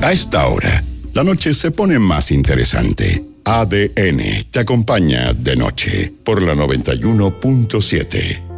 A esta hora, la noche se pone más interesante. ADN te acompaña de noche por la 91.7.